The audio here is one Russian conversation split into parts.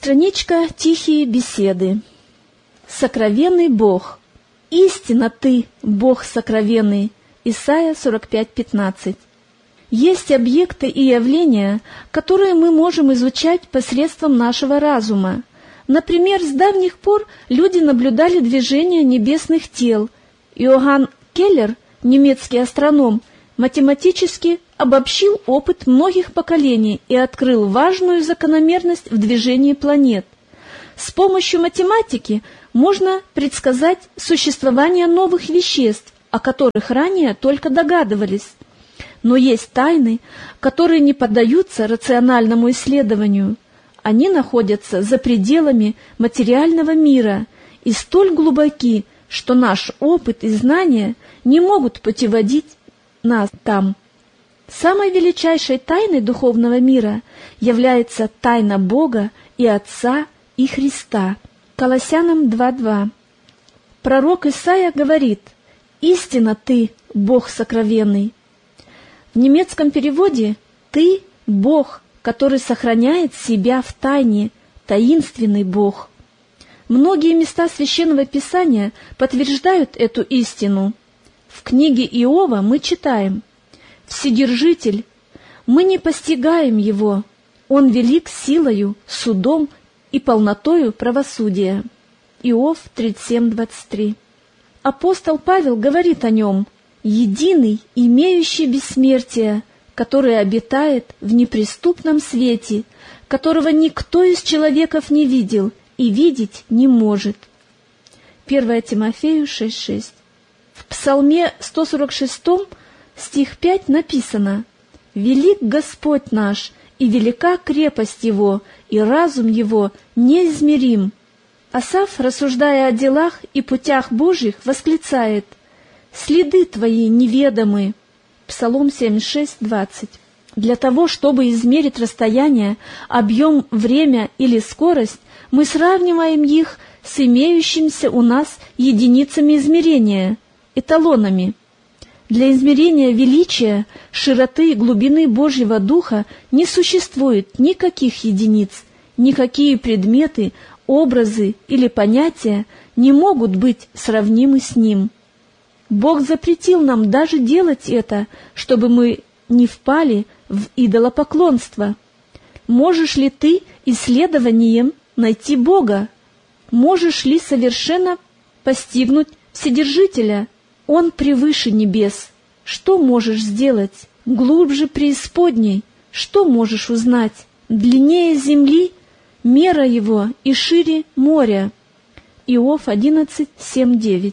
Страничка «Тихие беседы». Сокровенный Бог. Истинно Ты, Бог сокровенный. Исайя 45:15. Есть объекты и явления, которые мы можем изучать посредством нашего разума. Например, с давних пор люди наблюдали движение небесных тел. Иоганн Келлер, немецкий астроном, математически обобщил опыт многих поколений и открыл важную закономерность в движении планет. С помощью математики можно предсказать существование новых веществ, о которых ранее только догадывались. Но есть тайны, которые не поддаются рациональному исследованию. Они находятся за пределами материального мира и столь глубоки, что наш опыт и знания не могут путеводить нас там. Самой величайшей тайной духовного мира является тайна Бога и Отца и Христа. Колоссянам 2:2. Пророк Исайя говорит: «Истинно Ты, Бог сокровенный». В немецком переводе «Ты – Бог, который сохраняет себя в тайне, таинственный Бог». Многие места Священного Писания подтверждают эту истину. В книге Иова мы читаем: «Вседержитель, мы не постигаем Его, Он велик силою, судом и полнотою правосудия». Иов 37:23. Апостол Павел говорит о Нем: «Единый, имеющий бессмертие, который обитает в неприступном свете, которого никто из человеков не видел и видеть не может». 1 Тимофею 6:6. В Псалме 146, стих 5 написано: «Велик Господь наш, и велика крепость Его, и разум Его неизмерим». Асаф, рассуждая о делах и путях Божьих, восклицает: «Следы Твои неведомы». Псалом 76:20. Для того, чтобы измерить расстояние, объем, время или скорость, мы сравниваем их с имеющимися у нас единицами измерения, эталонами. Для измерения величия, широты и глубины Божьего Духа не существует никаких единиц, никакие предметы, образы или понятия не могут быть сравнимы с Ним. Бог запретил нам даже делать это, чтобы мы не впали в идолопоклонство. Можешь ли ты исследованием найти Бога? Можешь ли совершенно постигнуть Вседержителя? Он превыше небес. Что можешь сделать? Глубже преисподней. Что можешь узнать? Длиннее земли мера его и шире моря. Иов 11:7-9.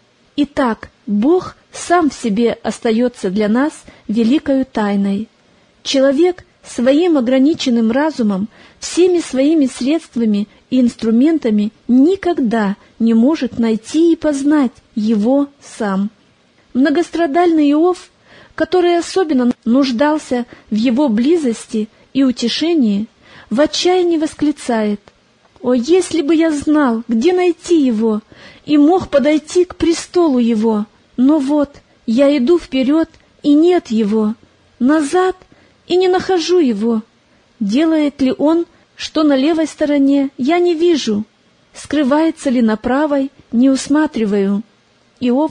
Итак, Бог сам в себе остается для нас великою тайной. Человек своим ограниченным разумом, всеми своими средствами и инструментами никогда не может найти и познать Его сам. Многострадальный Иов, который особенно нуждался в Его близости и утешении, в отчаянии восклицает: «О, если бы я знал, где найти Его, и мог подойти к престолу Его! Но вот, я иду вперед, и нет Его, назад, и не нахожу Его. Делает ли Он, что на левой стороне, я не вижу? Скрывается ли на правой, не усматриваю?» Иов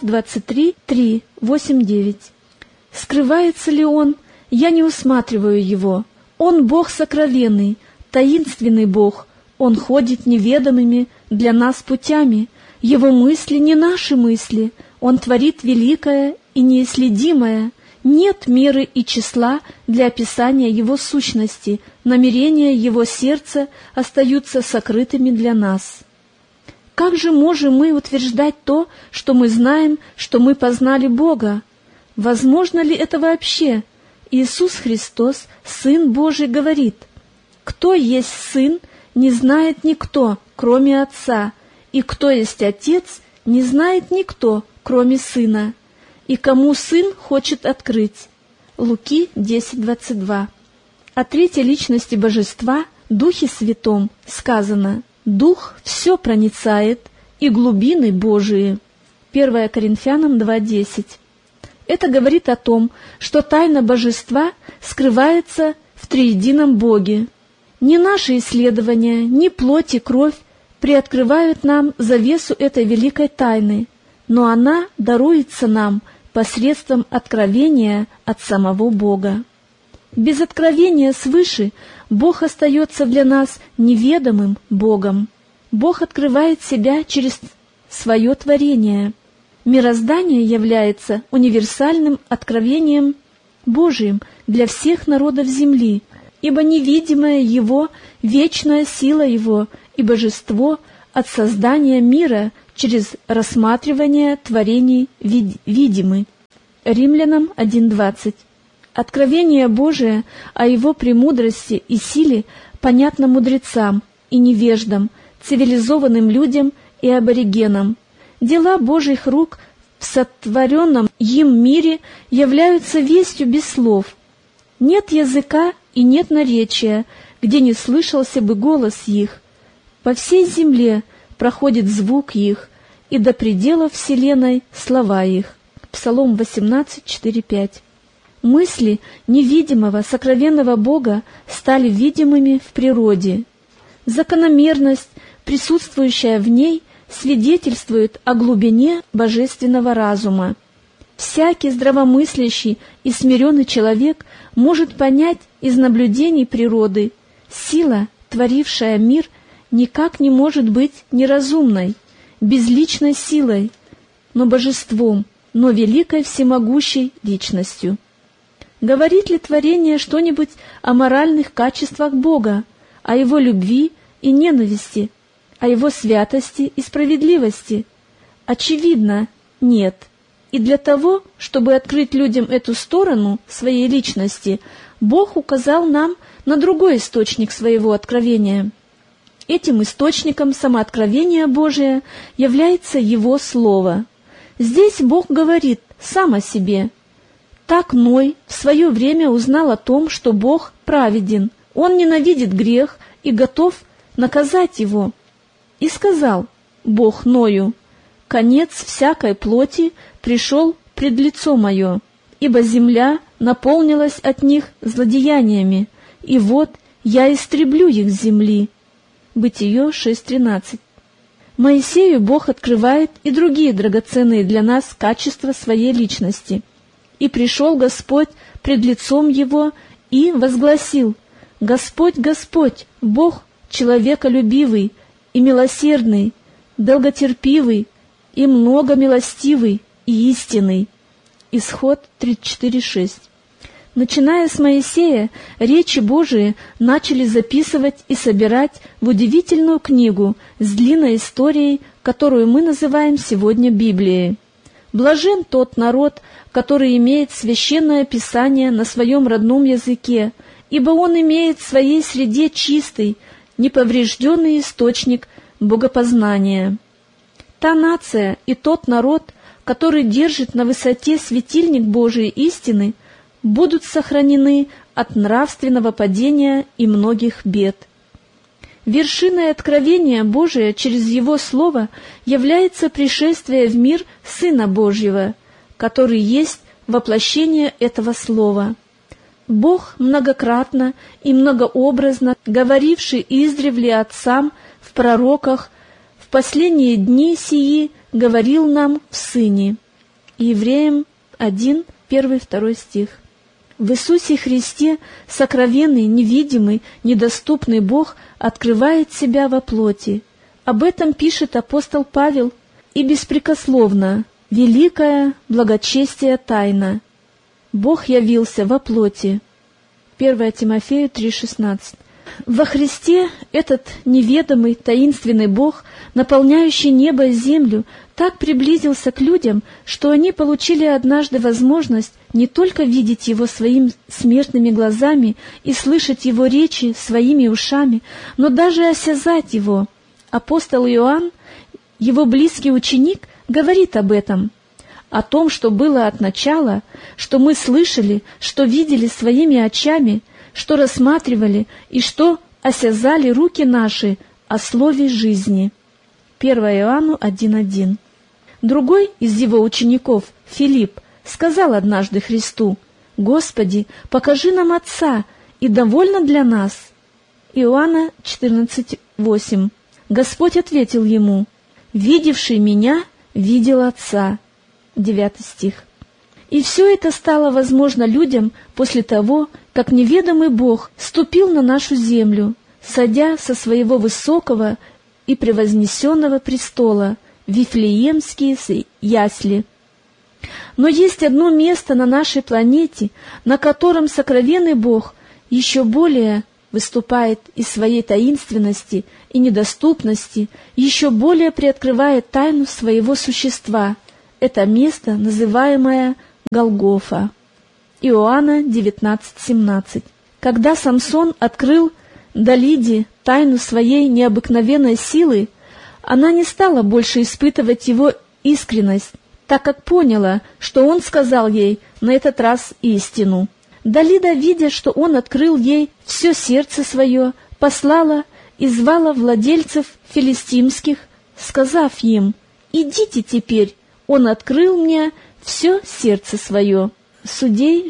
23:3-8-9. «Скрывается ли Он, я не усматриваю Его. Он Бог сокровенный, таинственный Бог. Он ходит неведомыми для нас путями. Его мысли не наши мысли. Он творит великое и неисследимое. Нет меры и числа для описания Его сущности. Намерения Его сердца остаются сокрытыми для нас». Как же можем мы утверждать то, что мы знаем, что мы познали Бога? Возможно ли это вообще? Иисус Христос, Сын Божий, говорит: «Кто есть Сын, не знает никто, кроме Отца, и кто есть Отец, не знает никто, кроме Сына, и кому Сын хочет открыть». Луки 10:22. О третьей личности Божества, Духе Святом, сказано: «Дух все проницает, и глубины Божии». 1 Коринфянам 2:10. Это говорит о том, что тайна Божества скрывается в триедином Боге. Ни наши исследования, ни плоть и кровь приоткрывают нам завесу этой великой тайны, но она даруется нам посредством откровения от самого Бога. Без откровения свыше Бог остается для нас неведомым Богом. Бог открывает себя через свое творение. Мироздание является универсальным откровением Божиим для всех народов земли, ибо невидимая Его, вечная сила Его и божество от создания мира через рассматривание творений видимы. Римлянам 1:20. Откровение Божие о Его премудрости и силе понятно мудрецам и невеждам, цивилизованным людям и аборигенам. Дела Божьих рук в сотворенном им мире являются вестью без слов. Нет языка и нет наречия, где не слышался бы голос их. По всей земле проходит звук их, и до пределов вселенной слова их. Псалом 18:4-5. Мысли невидимого, сокровенного Бога стали видимыми в природе. Закономерность, присутствующая в ней, свидетельствует о глубине божественного разума. Всякий здравомыслящий и смиренный человек может понять из наблюдений природы: сила, творившая мир, никак не может быть неразумной, безличной силой, но божеством, но великой всемогущей личностью. Говорит ли творение что-нибудь о моральных качествах Бога, о Его любви и ненависти, о Его святости и справедливости? Очевидно, нет. И для того, чтобы открыть людям эту сторону своей личности, Бог указал нам на другой источник своего откровения. Этим источником самооткровения Божия является Его Слово. Здесь Бог говорит сам о себе. Так Ной в свое время узнал о том, что Бог праведен, Он ненавидит грех и готов наказать его. И сказал Бог Ною: «Конец всякой плоти пришел пред лицо мое, ибо земля наполнилась от них злодеяниями, и вот я истреблю их с земли». Бытие 6:13. Моисею Бог открывает и другие драгоценные для нас качества своей личности. «И пришел Господь пред лицом его и возгласил: Господь, Господь, Бог человеколюбивый и милосердный, долготерпивый и многомилостивый и истинный». Исход 34:6. Начиная с Моисея, речи Божии начали записывать и собирать в удивительную книгу с длинной историей, которую мы называем сегодня Библией. Блажен тот народ, который имеет священное писание на своем родном языке, ибо он имеет в своей среде чистый, неповрежденный источник богопознания. Та нация и тот народ, который держит на высоте светильник Божией истины, будут сохранены от нравственного падения и многих бед. Вершиной откровения Божия через Его Слово является пришествие в мир Сына Божьего, который есть воплощение этого Слова. Бог многократно и многообразно говоривший издревле отцам в пророках, в последние дни сии говорил нам в Сыне. Евреям 1, 1-2 стих. В Иисусе Христе сокровенный, невидимый, недоступный Бог открывает себя во плоти. Об этом пишет апостол Павел, и беспрекословно: «Великая благочестие тайна. Бог явился во плоти». 1 Тимофею 3,16. Во Христе этот неведомый, таинственный Бог, наполняющий небо и землю, так приблизился к людям, что они получили однажды возможность не только видеть Его своими смертными глазами и слышать Его речи своими ушами, но даже осязать Его. Апостол Иоанн, его близкий ученик, говорит об этом, о том, что было от начала, что мы слышали, что видели своими очами, что рассматривали и что осязали руки наши о слове жизни. 1 Иоанну 1:1. Другой из его учеников, Филипп, сказал однажды Христу: «Господи, покажи нам Отца, и довольно для нас». Иоанна 14:8. Господь ответил ему: «Видевший меня, видел Отца». 9 стих. И все это стало возможно людям после того, как неведомый Бог ступил на нашу землю, садя со своего высокого и превознесенного престола в Вифлеемские ясли. Но есть одно место на нашей планете, на котором сокровенный Бог еще более выступает из своей таинственности и недоступности, еще более приоткрывает тайну своего существа. Это место, называемое Голгофа. Иоанна 19:17. Когда Самсон открыл Далиде тайну своей необыкновенной силы, она не стала больше испытывать его искренность, так как поняла, что он сказал ей на этот раз истину. Далида, видя, что он открыл ей все сердце свое, послала и звала владельцев филистимских, сказав им: «Идите теперь, он открыл мне все сердце свое». Судей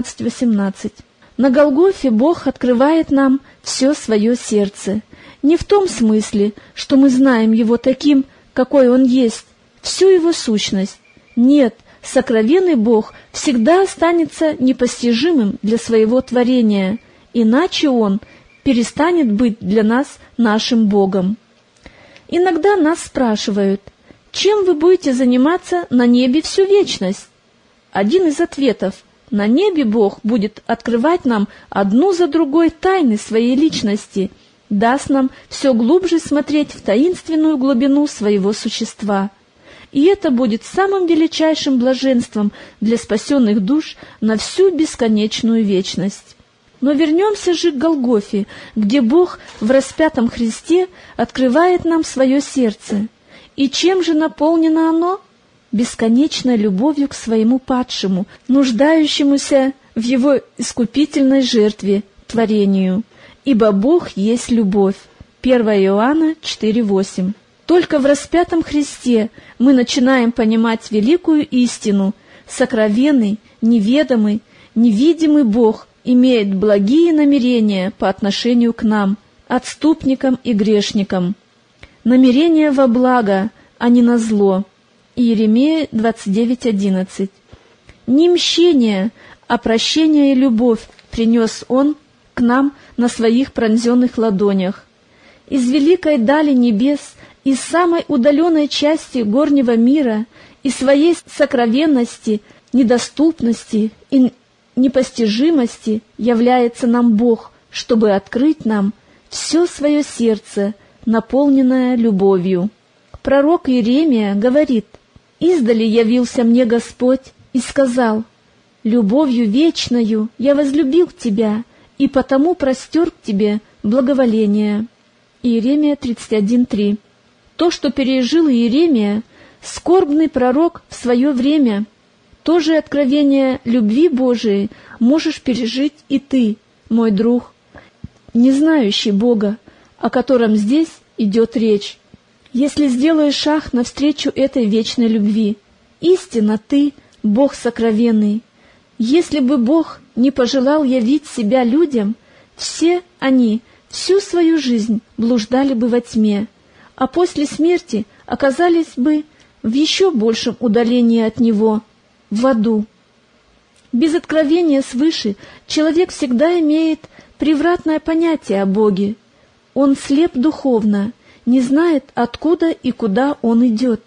16:18. На Голгофе Бог открывает нам все свое сердце. Не в том смысле, что мы знаем Его таким, какой Он есть, всю Его сущность. Нет, сокровенный Бог всегда останется непостижимым для своего творения, иначе Он перестанет быть для нас нашим Богом. Иногда нас спрашивают: чем вы будете заниматься на небе всю вечность? Один из ответов: на небе Бог будет открывать нам одну за другой тайны своей личности, даст нам все глубже смотреть в таинственную глубину своего существа. И это будет самым величайшим блаженством для спасенных душ на всю бесконечную вечность. Но вернемся же к Голгофе, где Бог в распятом Христе открывает нам свое сердце. И чем же наполнено оно? Бесконечной любовью к своему падшему, нуждающемуся в его искупительной жертве, творению. Ибо Бог есть любовь. 1 Иоанна 4:8. Только в распятом Христе мы начинаем понимать великую истину: сокровенный, неведомый, невидимый Бог имеет благие намерения по отношению к нам, отступникам и грешникам. Намерения во благо, а не на зло. Иеремия 29:11. Не мщение, а прощение и любовь принес Он к нам на своих пронзенных ладонях. Из великой дали небес, из самой удаленной части горнего мира, из своей сокровенности, недоступности и непостижимости является нам Бог, чтобы открыть нам все свое сердце, наполненное любовью. Пророк Иеремия говорит: «Издали явился мне Господь и сказал: любовью вечною я возлюбил тебя, и потому простер к тебе благоволение». Иеремия 31:3. То, что пережил Иеремия, скорбный пророк в свое время, то же откровение любви Божией можешь пережить и ты, мой друг, не знающий Бога, о котором здесь идет речь. Если сделаешь шаг навстречу этой вечной любви, истинно ты, Бог сокровенный. Если бы Бог не пожелал явить себя людям, все они всю свою жизнь блуждали бы во тьме, а после смерти оказались бы в еще большем удалении от Него, в аду. Без откровения свыше человек всегда имеет превратное понятие о Боге. Он слеп духовно, не знает, откуда и куда он идет.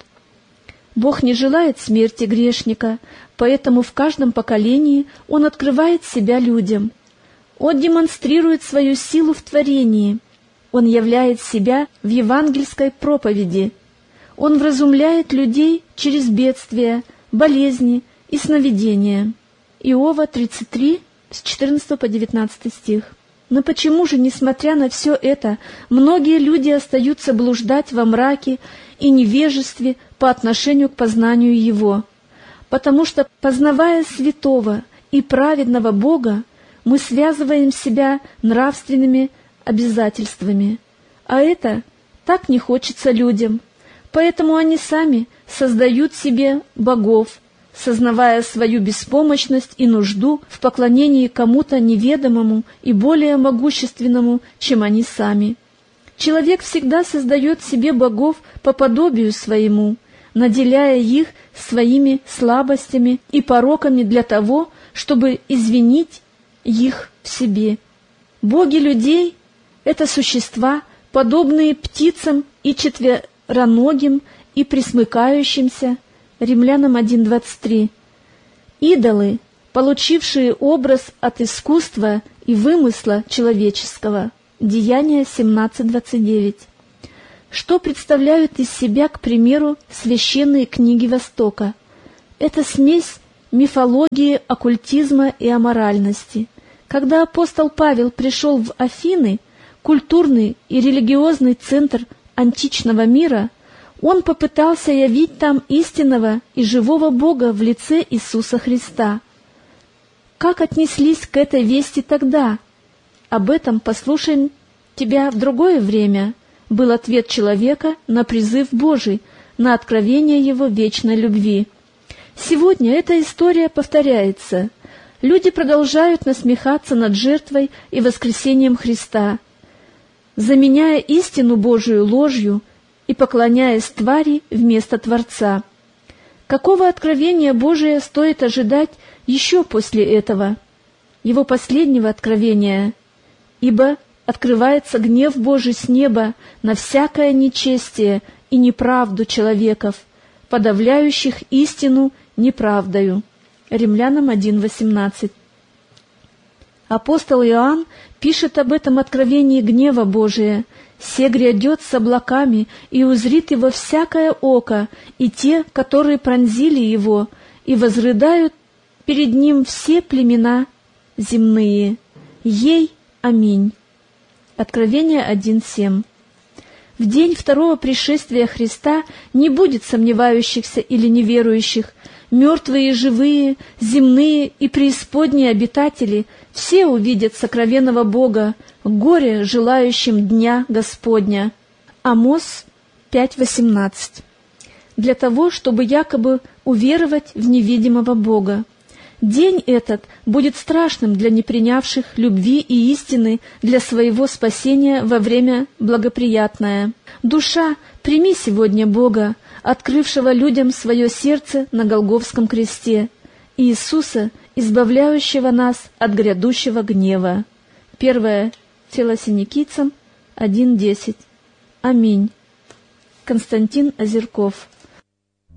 Бог не желает смерти грешника, поэтому в каждом поколении Он открывает себя людям. Он демонстрирует свою силу в творении. Он являет себя в евангельской проповеди. Он вразумляет людей через бедствия, болезни и сновидения. Иова 33, с 14 по 19 стих. Но почему же, несмотря на все это, многие люди остаются блуждать во мраке и невежестве по отношению к познанию Его? Потому что, познавая святого и праведного Бога, мы связываем себя нравственными обязательствами. А это так не хочется людям, поэтому они сами создают себе богов, сознавая свою беспомощность и нужду в поклонении кому-то неведомому и более могущественному, чем они сами. Человек всегда создает себе богов по подобию своему, наделяя их своими слабостями и пороками для того, чтобы извинить их в себе. Боги людей — это существа, подобные птицам и четвероногим и пресмыкающимся, Римлянам 1:23. Идолы, получившие образ от искусства и вымысла человеческого, Деяния 17:29. Что представляют из себя, к примеру, священные книги Востока? Это смесь мифологии, оккультизма и аморальности. Когда апостол Павел пришел в Афины, культурный и религиозный центр античного мира, он попытался явить там истинного и живого Бога в лице Иисуса Христа. Как отнеслись к этой вести тогда? Об этом послушаем тебя в другое время, был ответ человека на призыв Божий, на откровение его вечной любви. Сегодня эта история повторяется. Люди продолжают насмехаться над жертвой и воскресением Христа, заменяя истину Божию ложью и поклоняясь твари вместо Творца. Какого откровения Божия стоит ожидать еще после этого? Его последнего откровения. Ибо открывается гнев Божий с неба на всякое нечестие и неправду человеков, подавляющих истину неправдою. Римлянам 1:18. Апостол Иоанн пишет об этом откровении гнева Божия: «Се грядет с облаками, и узрит его всякое око, и те, которые пронзили его, и возрыдают перед ним все племена земные. Ей аминь». Откровение 1:7. В день второго пришествия Христа не будет сомневающихся или неверующих. Мертвые и живые, земные и преисподние обитатели все увидят сокровенного Бога, горе желающим дня Господня. Амос 5:18. Для того, чтобы якобы уверовать в невидимого Бога. День этот будет страшным для непринявших любви и истины для своего спасения во время благоприятное. Душа, прими сегодня Бога, открывшего людям свое сердце на Голгофском кресте, и Иисуса, избавляющего нас от грядущего гнева. 1 Фессалоникийцам 1:10. Аминь. Константин Озерков.